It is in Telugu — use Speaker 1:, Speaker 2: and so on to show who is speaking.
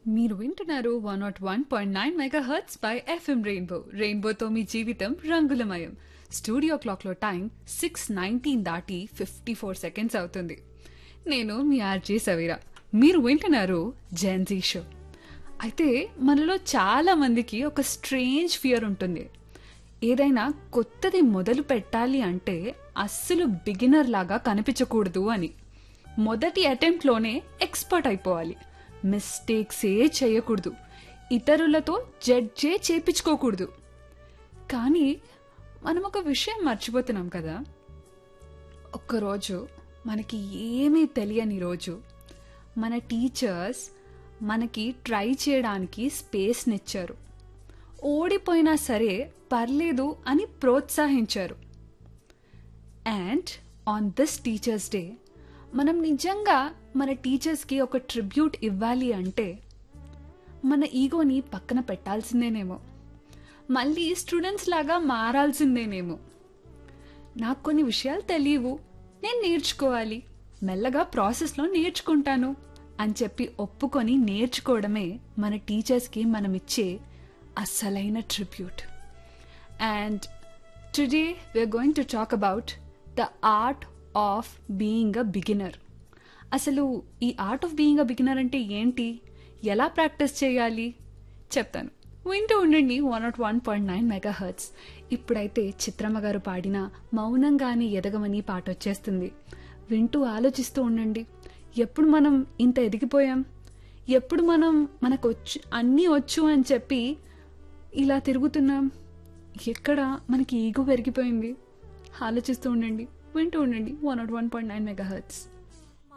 Speaker 1: మీరు వింటున్నారు 101.9 mega hurts by FM rainbow. రెయిన్బోతో మీ జీవితం రంగులమయం. స్టూడియో క్లాక్లో టైం 6:19 దాటి 54 సెకండ్స్ అవుతుంది. నేను మీ ఆర్జే సవీరా. మీరు వింటున్నారు జెన్జీ షో. అయితే మనలో చాలా మందికి ఒక స్ట్రేంజ్ ఫియర్ ఉంటుంది. ఏదైనా కొత్తది మొదలు పెట్టాలి అంటే అస్సలు బిగినర్ లాగా కనిపించకూడదు అని. మొదటి అటెంప్ట్లోనే ఎక్స్పర్ట్ అయిపోవాలి, మిస్టేక్సే చేయకూడదు, ఇతరులతో జడ్జే చేపించుకోకూడదు. కానీ మనం ఒక విషయం మర్చిపోతున్నాం కదా. ఒక్కరోజు మనకి ఏమీ తెలియని రోజు మన టీచర్స్ మనకి ట్రై చేయడానికి స్పేస్నిచ్చారు. ఓడిపోయినా సరే పర్లేదు అని ప్రోత్సహించారు. And on this teachers day మనం నిజంగా మన టీచర్స్కి ఒక ట్రిబ్యూట్ ఇవ్వాలి అంటే మన ఈగోని పక్కన పెట్టాల్సిందేనేమో, మళ్ళీ స్టూడెంట్స్ లాగా మారాల్సిందేనేమో. నాకు కొన్ని విషయాలు తెలియవు, నేను నేర్చుకోవాలి, మెల్లగా ప్రాసెస్లో నేర్చుకుంటాను అని చెప్పి ఒప్పుకొని నేర్చుకోవడమే మన టీచర్స్కి మనం ఇచ్చే అసలైన tribute. And today we are going to talk about the art of being a beginner. అసలు ఈ art of being a beginner అంటే ఏంటి, ఎలా ప్రాక్టీస్ చేయాలి చెప్తాను. వింటూ ఉండండి 101.9 మెగా హర్ట్స్. ఇప్పుడైతే చిత్రమ్మ గారు పాడిన మౌనంగానే ఎదగమని పాట వచ్చేస్తుంది. వింటూ ఆలోచిస్తూ ఉండండి. ఎప్పుడు మనం ఇంత ఎదిగిపోయాం, ఎప్పుడు మనం మనకు అన్నీ వచ్చు అని చెప్పి ఇలా తిరుగుతున్నాం, ఎక్కడ మనకి ఈగో పెరిగిపోయింది. ఆలోచిస్తూ ఉండండి, వింటూ ఉండండి 101.9 మెగా హర్ట్స్.